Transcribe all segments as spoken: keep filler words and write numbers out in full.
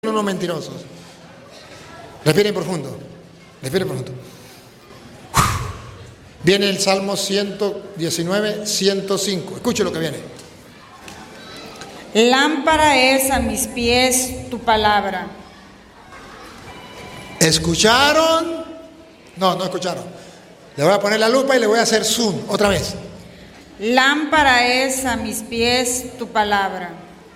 unos mentirosos. Respiren profundo. Respiren profundo. Viene el Salmo ciento diecinueve, ciento cinco. Escuche lo que viene. Lámpara es a mis pies tu palabra. ¿Escucharon? No, no escucharon. Le voy a poner la lupa y le voy a hacer zoom otra vez. Lámpara es a mis pies tu palabra.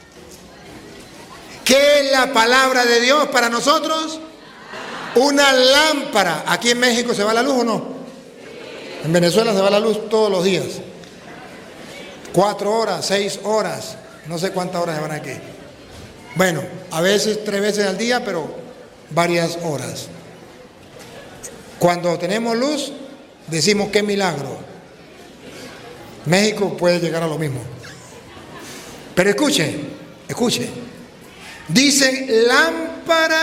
¿Qué es la palabra de Dios para nosotros? Una lámpara. ¿Aquí en México se va la luz o no? En Venezuela se va la luz todos los días. Cuatro horas, seis horas. No sé cuántas horas se van aquí. Bueno, a veces tres veces al día, pero varias horas. Cuando tenemos luz, decimos qué milagro. México puede llegar a lo mismo. Pero escuche, escuche. Dice, lámpara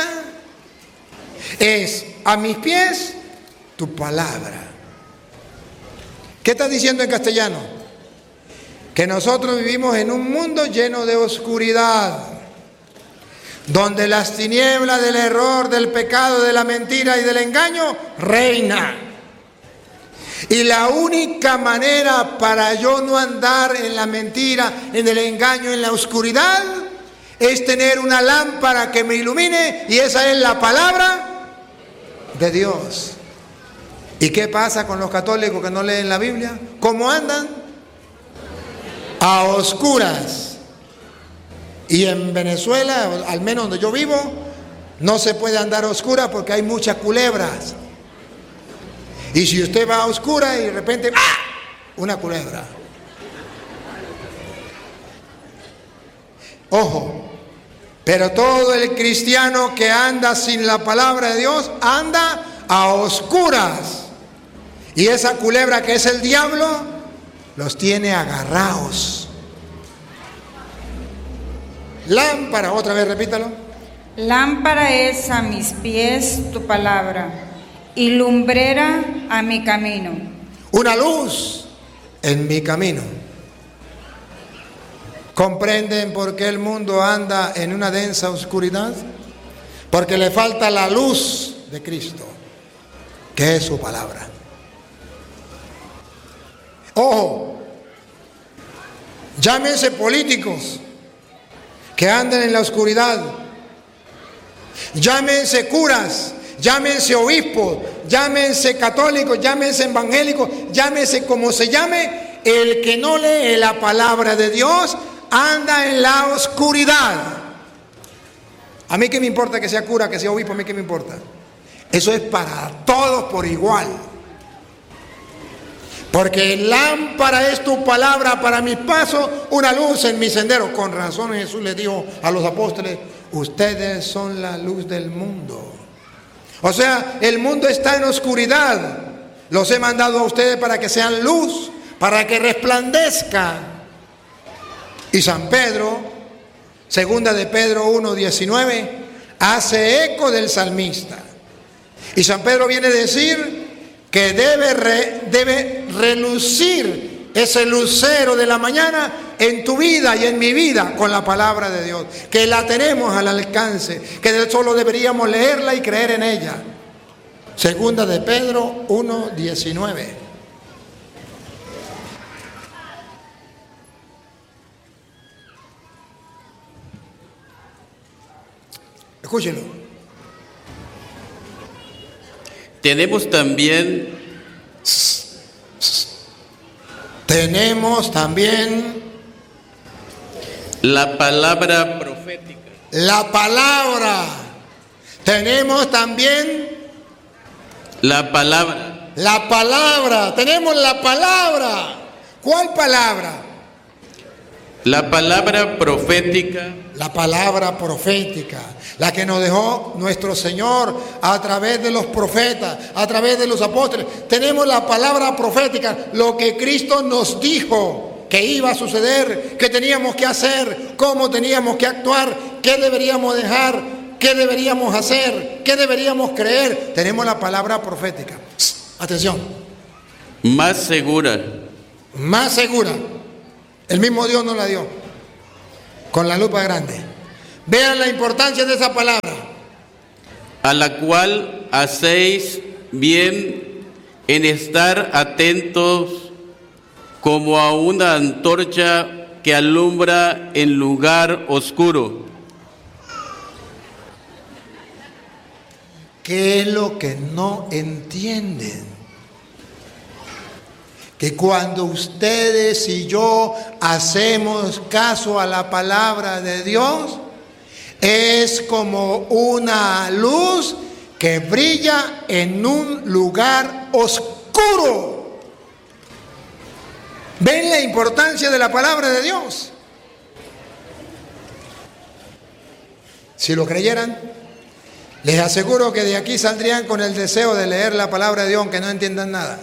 es a mis pies tu palabra. ¿Qué está diciendo en castellano? Que nosotros vivimos en un mundo lleno de oscuridad, donde las tinieblas del error, del pecado, de la mentira y del engaño reina. Y la única manera para yo no andar en la mentira, en el engaño, en la oscuridad, es tener una lámpara que me ilumine, y esa es la palabra de Dios. ¿Y qué pasa con los católicos que no leen la Biblia? ¿Cómo andan? A oscuras. Y en Venezuela, al menos donde yo vivo, no se puede andar a oscuras porque hay muchas culebras. Y si usted va a oscuras y de repente ¡ah!, una culebra. Ojo, pero todo el cristiano que anda sin la palabra de Dios anda a oscuras. Y esa culebra que es el diablo los tiene agarrados. Lámpara, otra vez repítalo. Lámpara es a mis pies tu palabra y lumbrera a mi camino. Una luz en mi camino. ¿Comprenden por qué el mundo anda en una densa oscuridad? Porque le falta la luz de Cristo, que es su palabra. Ojo, llámense políticos que andan en la oscuridad, llámense curas, llámense obispos, llámense católicos, llámense evangélicos, llámense como se llame, el que no lee la palabra de Dios anda en la oscuridad. A mí qué me importa que sea cura, que sea obispo, a mí qué me importa. Eso es para todos por igual. Porque lámpara es tu palabra para mis pasos, una luz en mi sendero. Con razón Jesús les dijo a los apóstoles, ustedes son la luz del mundo. O sea, el mundo está en oscuridad. Los he mandado a ustedes para que sean luz, para que resplandezcan. Y San Pedro, segunda de Pedro uno diecinueve, hace eco del salmista. Y San Pedro viene a decir que debe, re, debe relucir ese lucero de la mañana en tu vida y en mi vida con la palabra de Dios, que la tenemos al alcance, que solo deberíamos leerla y creer en ella. Segunda de Pedro uno diecinueve. Escúchenlo. Tenemos también Tenemos también la palabra profética. La palabra. Tenemos también La palabra. La palabra. Tenemos la palabra. ¿Cuál palabra? La palabra profética. La palabra profética, la que nos dejó nuestro Señor a través de los profetas, a través de los apóstoles. Tenemos la palabra profética, lo que Cristo nos dijo que iba a suceder, que teníamos que hacer, cómo teníamos que actuar, qué deberíamos dejar, qué deberíamos hacer, qué deberíamos creer. Tenemos la palabra profética. Atención. Más segura. Más segura. El mismo Dios nos la dio con la lupa grande. Vean la importancia de esa palabra. A la cual hacéis bien en estar atentos como a una antorcha que alumbra en lugar oscuro. ¿Qué es lo que no entienden? Que cuando ustedes y yo hacemos caso a la palabra de Dios, es como una luz que brilla en un lugar oscuro. ¿Ven la importancia de la palabra de Dios? Si lo creyeran, les aseguro que de aquí saldrían con el deseo de leer la palabra de Dios aunque no entiendan nada.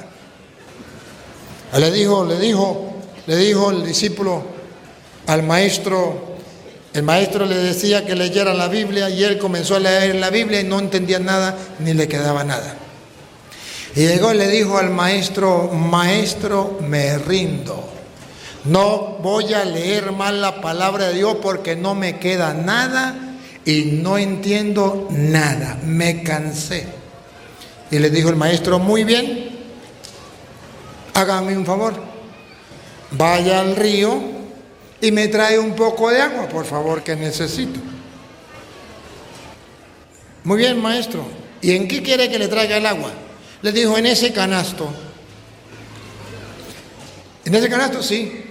Le dijo, le dijo, le dijo el discípulo al maestro. El maestro le decía que leyera la Biblia y él comenzó a leer la Biblia y no entendía nada ni le quedaba nada. Y llegó y le dijo al maestro: maestro, me rindo. No voy a leer más la palabra de Dios porque no me queda nada y no entiendo nada. Me cansé. Y le dijo el maestro: muy bien, hágame un favor. Vaya al río y me trae un poco de agua, por favor, que necesito. Muy bien, maestro. ¿Y en qué quiere que le traiga el agua? Le dijo: en ese canasto. ¿En ese canasto? Sí.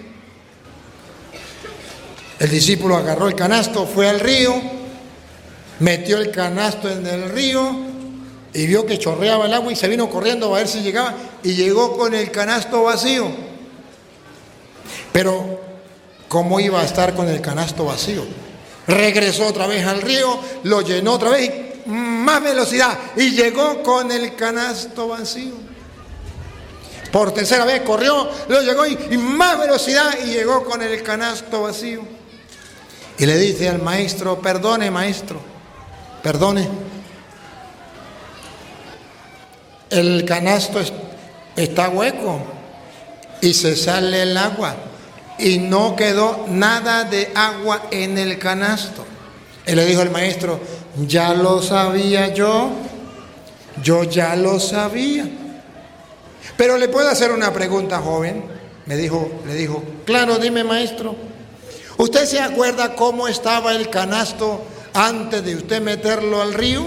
El discípulo agarró el canasto, fue al río, metió el canasto en el río y vio que chorreaba el agua y se vino corriendo a ver si llegaba y llegó con el canasto vacío. Pero ¿cómo iba a estar con el canasto vacío? Regresó otra vez al río, lo llenó otra vez, más velocidad, y llegó con el canasto vacío. Por tercera vez corrió, lo llegó y, y más velocidad y llegó con el canasto vacío. Y le dice al maestro: perdone, maestro, perdone. El canasto es, está hueco y se sale el agua. Y no quedó nada de agua en el canasto. Él le dijo al maestro: ya lo sabía yo, yo ya lo sabía. Pero le puedo hacer una pregunta, joven. Me dijo, le dijo: claro, dime, maestro. ¿Usted se acuerda cómo estaba el canasto antes de usted meterlo al río?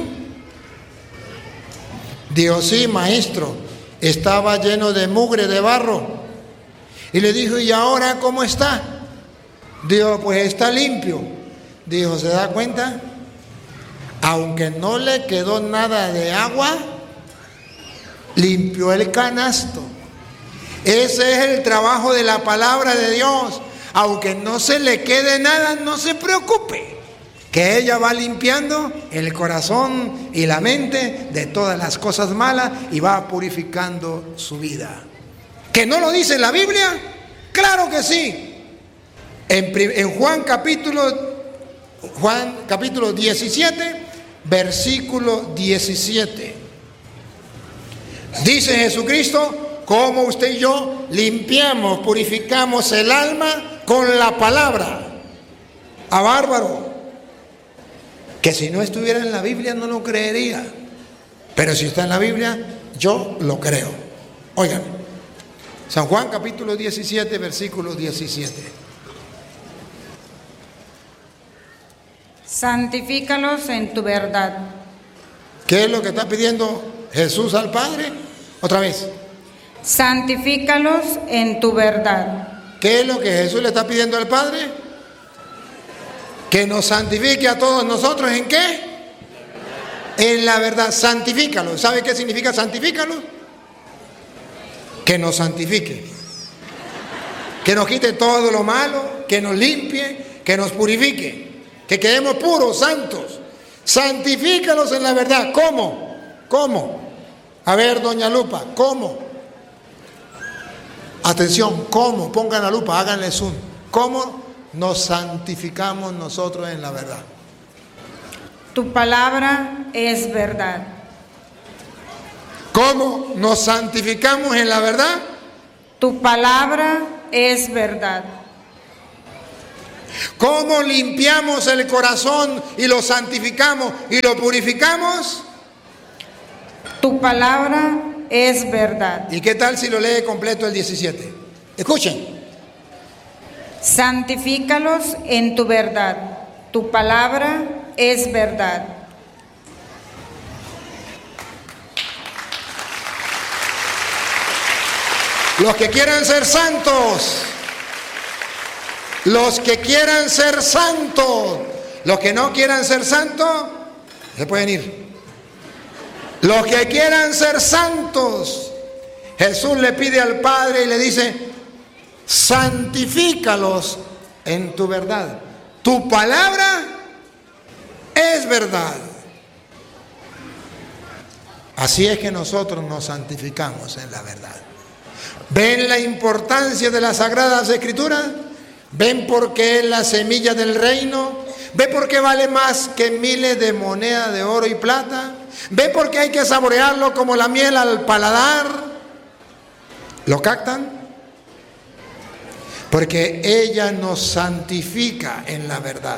Dijo: sí, maestro, estaba lleno de mugre, de barro. Y le dijo: ¿y ahora cómo está? Dijo: pues está limpio. Dijo: ¿se da cuenta? Aunque no le quedó nada de agua, limpió el canasto. Ese es el trabajo de la palabra de Dios. Aunque no se le quede nada, no se preocupe, que ella va limpiando el corazón y la mente de todas las cosas malas y va purificando su vida. ¿Que no lo dice la Biblia? Claro que sí. En, en Juan capítulo Juan capítulo diecisiete, versículo diecisiete. Dice Jesucristo: como usted y yo limpiamos, purificamos el alma con la palabra. A bárbaro. Que si no estuviera en la Biblia no lo creería. Pero si está en la Biblia, yo lo creo. Oigan, San Juan capítulo diecisiete, versículo diecisiete. Santifícalos en tu verdad. ¿Qué es lo que está pidiendo Jesús al Padre? Otra vez. Santifícalos en tu verdad. ¿Qué es lo que Jesús le está pidiendo al Padre? Que nos santifique a todos nosotros. ¿En qué? En la verdad. Santifícalos. ¿Sabe qué significa santifícalos? Que nos santifique. Que nos quite todo lo malo, que nos limpie, que nos purifique. Que quedemos puros, santos. Santifícalos en la verdad. ¿Cómo? ¿Cómo? A ver, doña Lupa, ¿cómo? Atención, ¿cómo? Pongan la lupa, háganle zoom. ¿Cómo nos santificamos nosotros en la verdad? Tu palabra es verdad. ¿Cómo nos santificamos en la verdad? Tu palabra es verdad. ¿Cómo limpiamos el corazón y lo santificamos y lo purificamos? Tu palabra es verdad. ¿Y qué tal si lo lee completo el diecisiete? Escuchen. Santifícalos en tu verdad. Tu palabra es verdad. Los que quieran ser santos, los que quieran ser santos, los que no quieran ser santos, se pueden ir. Los que quieran ser santos, Jesús le pide al Padre y le dice, santifícalos en tu verdad. Tu palabra es verdad. Así es que nosotros nos santificamos en la verdad. ¿Ven la importancia de las Sagradas Escrituras? ¿Ven por qué es la semilla del reino? ¿Ven por qué vale más que miles de monedas de oro y plata? ¿Ven por qué hay que saborearlo como la miel al paladar? ¿Lo captan? Porque ella nos santifica en la verdad.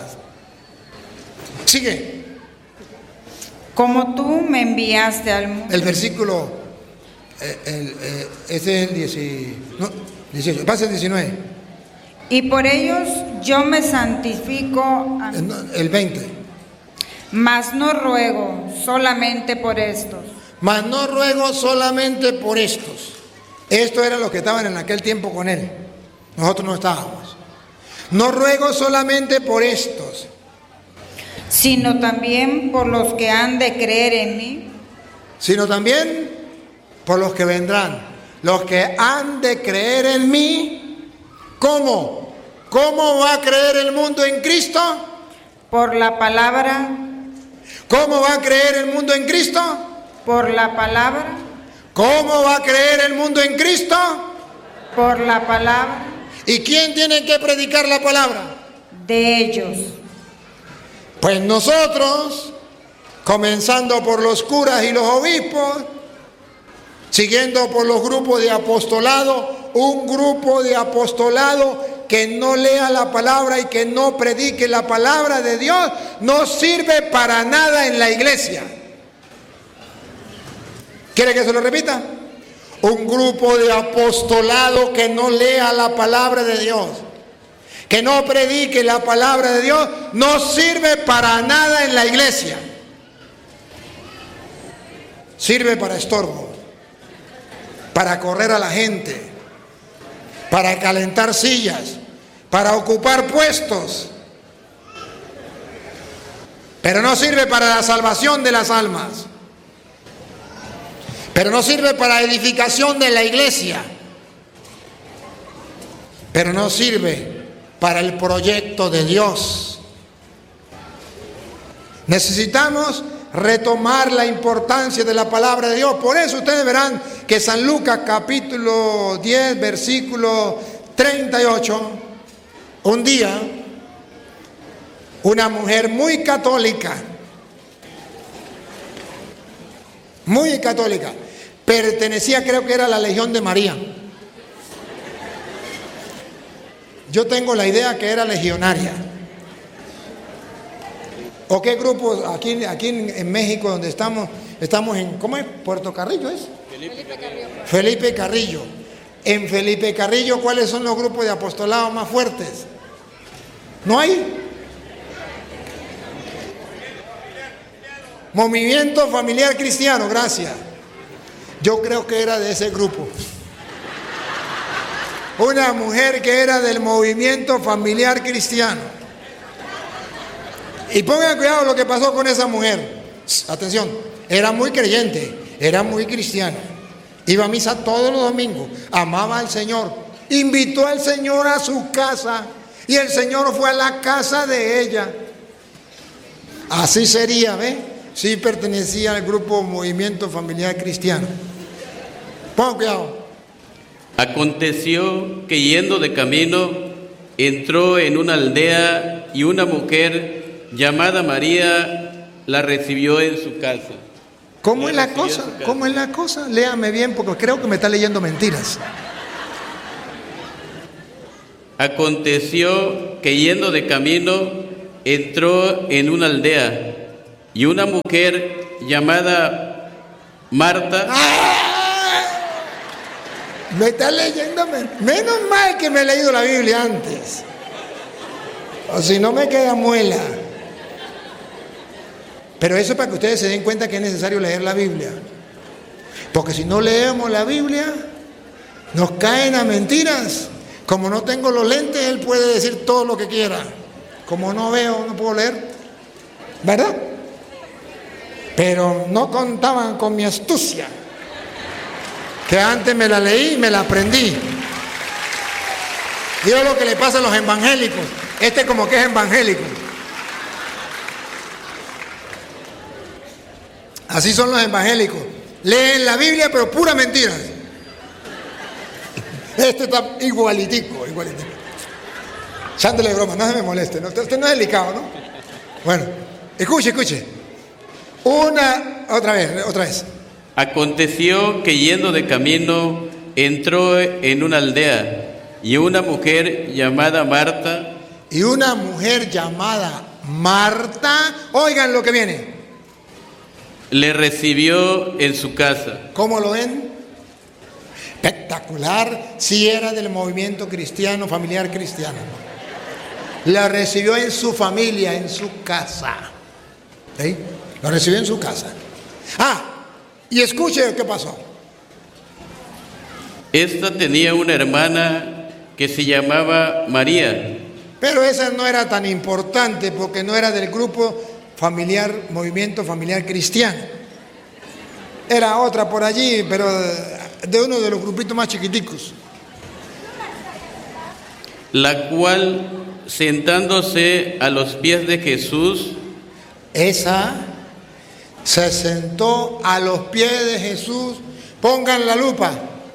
Sigue. Como tú me enviaste al mundo. El versículo, eh, el, eh, este es el dieciocho, no, dieciocho, pasa el diecinueve. Y por ellos yo me santifico. A... El veinte. Mas no ruego solamente por estos. Mas no ruego solamente por estos. Estos eran los que estaban en aquel tiempo con él. Nosotros no estábamos. No ruego solamente por estos, sino también por los que han de creer en mí. Sino también por los que vendrán. Los que han de creer en mí. ¿Cómo? ¿Cómo va a creer el mundo en Cristo? Por la palabra. ¿Cómo va a creer el mundo en Cristo? Por la palabra. ¿Cómo va a creer el mundo en Cristo? Por la palabra. ¿Y quién tiene que predicar la palabra? De ellos. Pues nosotros, comenzando por los curas y los obispos, siguiendo por los grupos de apostolado, un grupo de apostolado que no lea la palabra y que no predique la palabra de Dios, no sirve para nada en la iglesia. ¿Quiere que se lo repita? Un grupo de apostolado que no lea la palabra de Dios, que no predique la palabra de Dios, no sirve para nada en la iglesia. Sirve para estorbo, para correr a la gente, para calentar sillas, para ocupar puestos, pero no sirve para la salvación de las almas, pero no sirve para edificación de la iglesia, pero no sirve para el proyecto de Dios. Necesitamos retomar la importancia de la palabra de Dios. Por eso ustedes verán que San Lucas capítulo diez, versículo treinta y ocho, un día una mujer muy católica, muy católica, pertenecía, creo que era a la Legión de María. Yo tengo la idea que era legionaria. ¿O qué grupos? Aquí, aquí en, en México, donde estamos, estamos en, ¿cómo es? Puerto Carrillo, ¿es? Felipe Carrillo. Felipe Carrillo. En Felipe Carrillo, ¿cuáles son los grupos de apostolado más fuertes? ¿No hay? Movimiento Familiar Cristiano, gracias. Yo creo que era de ese grupo. Una mujer que era del Movimiento Familiar Cristiano. Y pongan cuidado lo que pasó con esa mujer. Atención, era muy creyente, era muy cristiana. Iba a misa todos los domingos, amaba al Señor, invitó al Señor a su casa y el Señor fue a la casa de ella. Así sería, ¿ve? Sí pertenecía al grupo Movimiento Familiar Cristiano. Pongan cuidado. Aconteció que yendo de camino, entró en una aldea y una mujer llamada María la recibió en su casa. ¿Cómo es la cosa? ¿Cómo es la cosa? Léame bien porque creo que me está leyendo mentiras. Aconteció que yendo de camino entró en una aldea y una mujer llamada Marta. ¡Ah! Me está leyendo, menos mal que me he leído la Biblia antes, o si no me queda muela. Pero eso es para que ustedes se den cuenta que es necesario leer la Biblia, porque si no leemos la Biblia nos caen a mentiras. Como no tengo los lentes, él puede decir todo lo que quiera. Como no veo, no puedo leer, ¿verdad? Pero no contaban con mi astucia, que antes me la leí y me la aprendí. Digo lo que le pasa a los evangélicos. Este como que es evangélico. Así son los evangélicos. Leen la Biblia, pero pura mentira. Este está igualitico, igualitico. Chándole broma, no se me moleste, ¿no? Usted no es delicado, ¿no? Bueno, escuche, escuche. Una, otra vez, otra vez. Aconteció que yendo de camino entró en una aldea y una mujer llamada Marta. Y una mujer llamada Marta, oigan lo que viene. Le recibió en su casa. ¿Cómo lo ven? Espectacular, si era del movimiento cristiano, familiar cristiano. La recibió en su familia, en su casa. ¿Sí? La recibió en su casa. Ah, y escuche qué pasó. Esta tenía una hermana que se llamaba María. Pero esa no era tan importante porque no era del grupo familiar, movimiento familiar cristiano. Era otra por allí, pero de uno de los grupitos más chiquiticos. La cual, sentándose a los pies de Jesús, esa se sentó a los pies de Jesús. Pongan la lupa.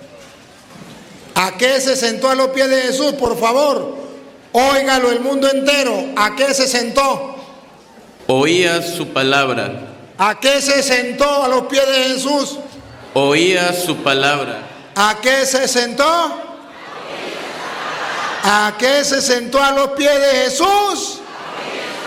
¿A qué se sentó a los pies de Jesús? Por favor, óigalo el mundo entero. ¿A qué se sentó? Oía su palabra. ¿A qué se sentó a los pies de Jesús? Oía su palabra. ¿A qué se sentó? ¿A qué se sentó a los pies de Jesús?